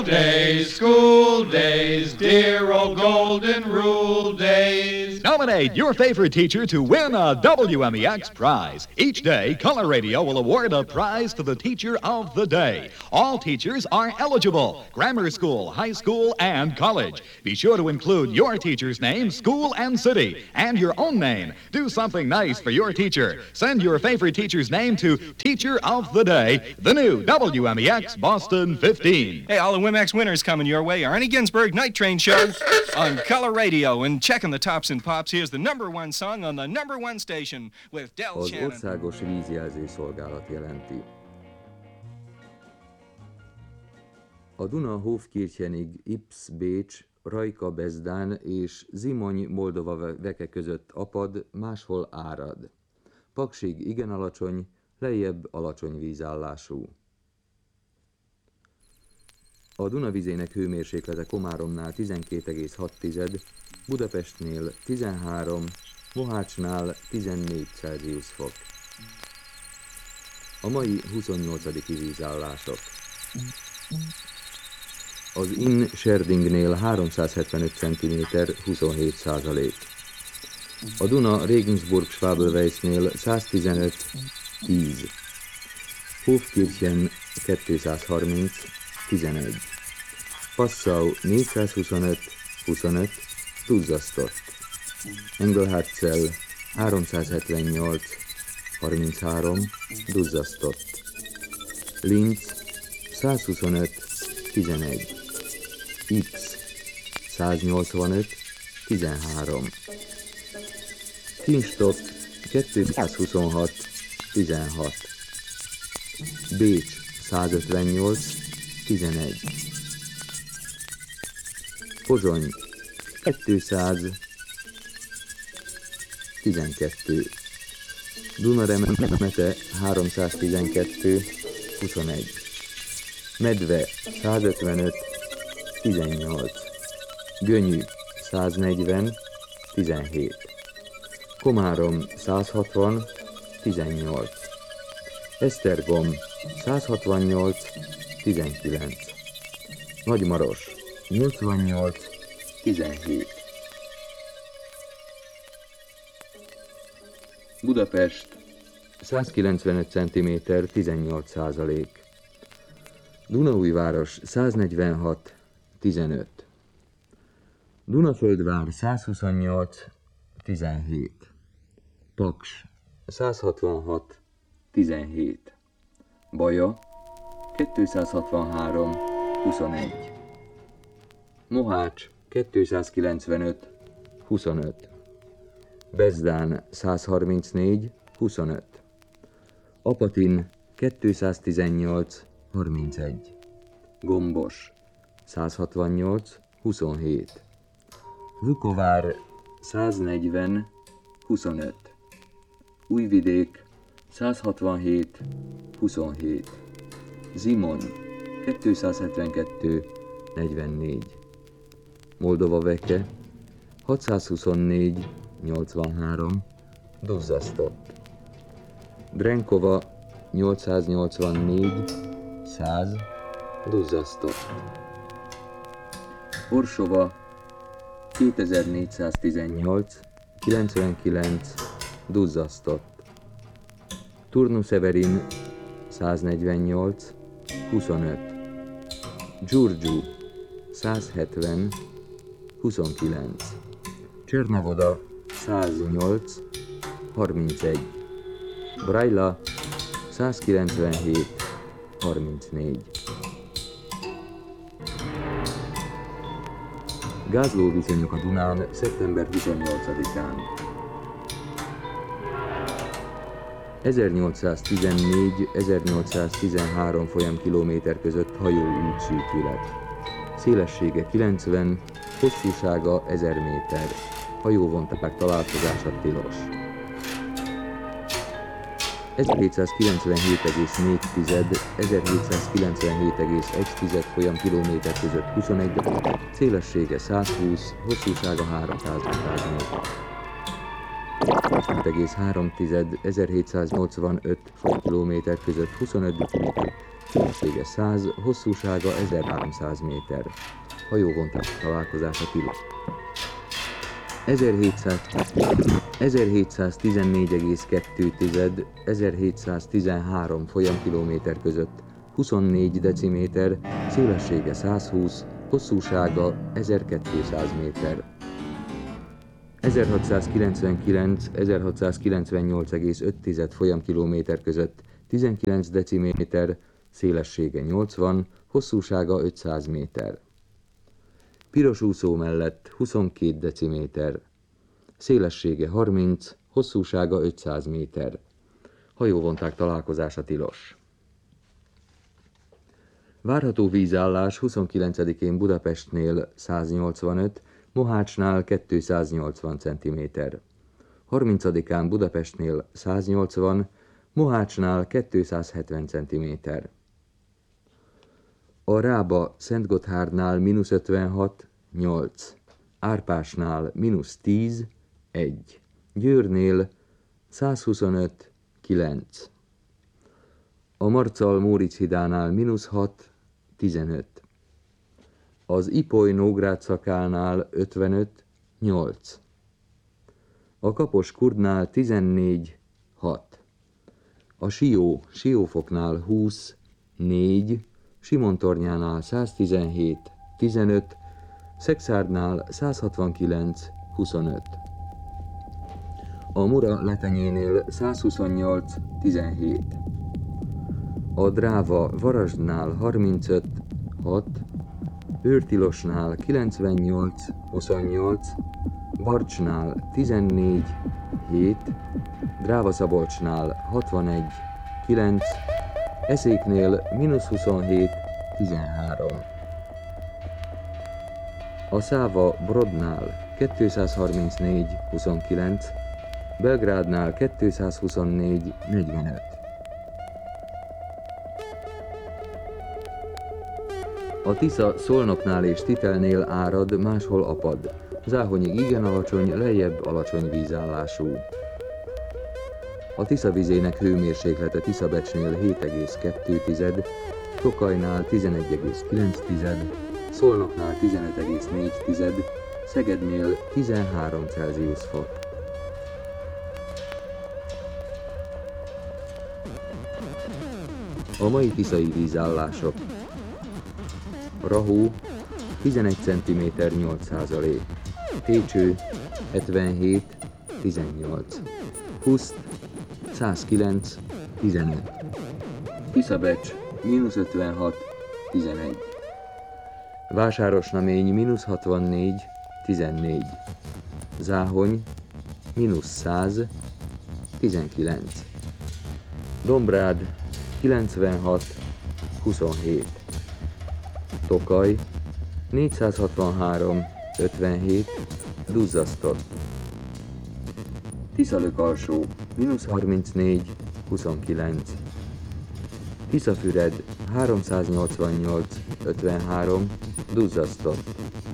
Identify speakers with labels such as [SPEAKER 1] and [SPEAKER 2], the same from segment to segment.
[SPEAKER 1] school days, dear old golden rule days.
[SPEAKER 2] Nominate your favorite teacher to win a WMEX prize. Each day, Color Radio will award a prize to the teacher of the day. All teachers are eligible. Grammar school, high school, and college. Be sure to include your teacher's name, school, and city, and your own name. Do something nice for your teacher. Send your favorite teacher's name to Teacher of the Day, the new WMEX Boston 15.
[SPEAKER 3] Hey, all the WMEX winners coming your way. Arnie Ginsberg Night Train Show on Color Radio. And checking the tops and pops, here's the number one song on the number one station with Del
[SPEAKER 4] Az
[SPEAKER 3] Shannon.
[SPEAKER 4] országos vízjelző szolgálat jelenti. A Duna Hofkirchenig Ips Bécs, Rajka Bezdán és Zimony Moldova veke között apad, máshol árad. Paksig igen alacsony, lejjebb alacsony vízállású. A Duna vizének hőmérséklete Komáromnál 12,6, Budapestnél 13, Mohácsnál 14 Celsius fok. A mai 28. vízállások. Az Inn Serdingnél 375 cm, 27%. A Duna Regensburg-Schwabelweissnél 115, 10. Hofkirchen 230, 11. Passau 425, 25, duzzasztott. Engelhartzell 378, 33, duzzasztott. Linz 125, 11. Ips 185, 13. Kinstock 226, 16. Bécs 158, 11. Pozsony 200, 12. Dunaremete 312, 21. Medve 155, 18. Gönyű 140, 17. Komárom 160, 18. Esztergom 168, 19. Nagymaros 88, 17. Budapest 195 cm, 18%. Dunaújváros 146, 15. Dunaföldvár 128, 17. Paks 166, 17. Baja 263, 21. Mohács 295, 25. Bezdán 134, 25. Apatin 218, 31. Gombos 168, 27. Vukovár 140, 25. Újvidék 167, 27. Zimony 272, 44. Moldova veke 624, 83, duzzasztott. Drenkova 884, 100, duzzasztott. Orsova 2418, 99, duzzasztott. Turnu-Severin 148, 25. Giurgiu 170, 29. Csernavoda 108, 31. Brajla 197, 34. Gázlóviszonyok a Dunán szeptember 28-án. 1814-1813 folyamkilométer között hajóút szűkület. Szélessége 90, hosszúsága 1000 méter. Hajóvonták találkozása tilos. 1797,4-1797,1 folyamkilométer között 21, szélessége 120, hosszúsága 300 méter. 1785 kilométer között 25 deciméter, szélessége 100, hosszúsága 1300 méter. Hajóvonták találkozása tilos. 1714,2, 1713 folyamkilométer között 24 deciméter, szélessége 120, hosszúsága 1200 méter. 1699,5 folyamkilométer között 19 deciméter, szélessége 80, hosszúsága 500 méter. Piros úszó mellett 22 deciméter, szélessége 30, hosszúsága 500 méter. Hajóvonták találkozása tilos. Várható vízállás 29-én Budapestnél 185, Mohácsnál 280 cm. 30-án Budapestnél 180, Mohácsnál 270 cm. A Rába Szentgotthárdnál -56, 8, Árpásnál -10, 1, Győrnél 125, 9. A Marcal-Móricz hidánál -6, 15. Az Ipoly-Nógrád szakálnál 55, 8. A Kapos-Kurdnál 14, 6. A Siófoknál 20, 4, Simontornyánál 117, 15, Szexárdnál 169, 25. A Mura letenyénél 128, 17. A Dráva Varasdnál 35, 6, Őrtilosnál 98, 28, Barcsnál 14, 7, Dráva-Szabolcsnál 61, 9, Eszéknél -27, 13. A Száva Brodnál 234, 29, Belgrádnál 224, 45. A Tisza Szolnoknál és Titelnél árad, máshol apad. Záhonyig igen alacsony, lejjebb alacsony vízállású. A Tisza vizének hőmérséklete Tiszabecsnél 7,2, Tokajnál 11,9, Szolnoknál 15,4, Szegednél 13 Celsius fok. A mai tiszai vízállások: Rahó 11 cm 8%, Técső 77, 18, Huszt 109, 15, Tiszabecs -56, 11, Vásárosnamény -64, 14, Záhony -100, 19, Dombrád 96, 27, Tokaj 463, 57, duzzasztott. Tiszalök-alsó -34, 29, Tiszafüred 388, 53, duzzasztott.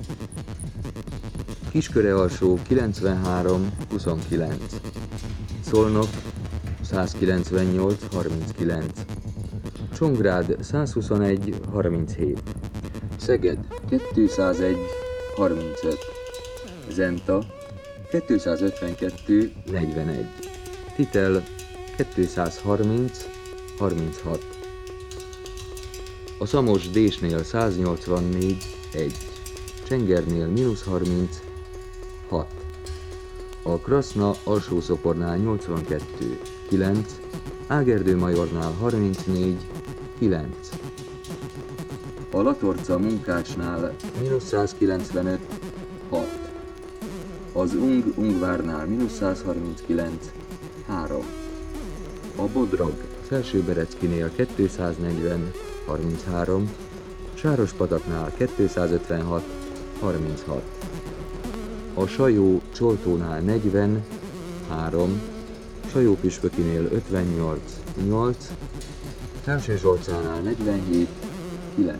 [SPEAKER 4] Kisköre-alsó 93, 29, Szolnok 198, 39, Csongrád 121, 37, Szeged 201, 35, Zenta 252, 41, Titel 230, 36. A Szamos Désnél 184, 1, Csengernél -30, 6. A Kraszna Alsó-Szopornál 82, 9, Ágerdő-Majornál 34, 9. A Latorca Munkácsnál -195, 6. Az Ungvárnál -139, 3. A Bodrog Felsőbereckinél 240, 33, Sárospataknál 256, 36. A Sajó Csoltónál 40, 3, Sajó-Püspökinél 58, 8, Felső-Zsolcánál 47, 9.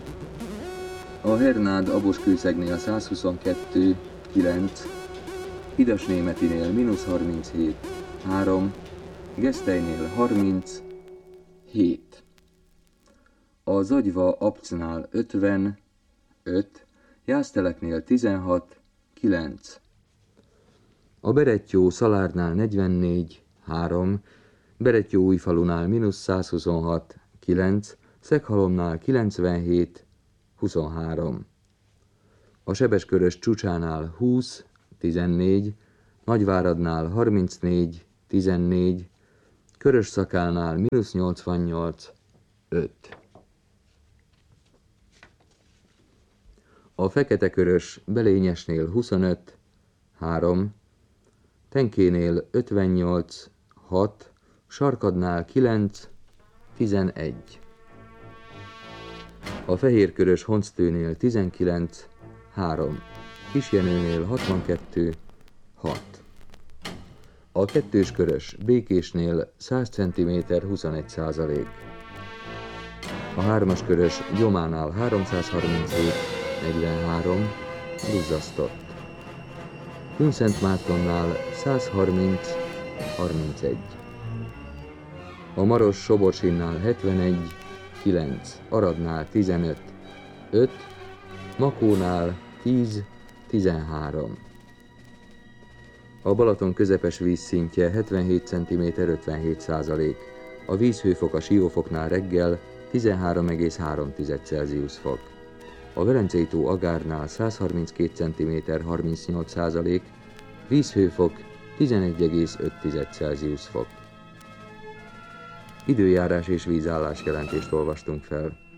[SPEAKER 4] A Hernád Aboskőszegnél 122, 9, Hidasnémetinél -37, 3, Gesztelynél 30, 7. A Zagyva Abcnál 50, 5, Jászteleknél 16, 9. A Berettyó Szalárnál 44, 3, Berettyóújfalunál -126, 9, Szeghalomnál 97, 23. A Sebeskörös Csúcsánál 20, 14, Nagyváradnál 34, 14, Körös-Szakálnál -88, 5. A Fekete-Körös Belényesnél 25, 3, Tenkénél 58, 6, Sarkadnál 9, 11. A Fehérkörös Honctőnél 19, 3, Kisjenőnél 62, 6. A Kettőskörös Békésnél 100 cm 21%. A Hármaskörös Gyománál 337, 43, duzzasztott. Kunszentmártonnál 130, 31. A Maros Soborsinnál 71, 9, Aradnál 15, 5, Makónál 10, 13. A Balaton közepes vízszintje 77 cm 57%. A vízhőfok a Siófoknál reggel 13,3 Celsius fok. A Velencei tó Agárnál 132 cm 38%, vízhőfok 11,5 Celsius fok. Időjárás és vízállás jelentést olvastunk fel.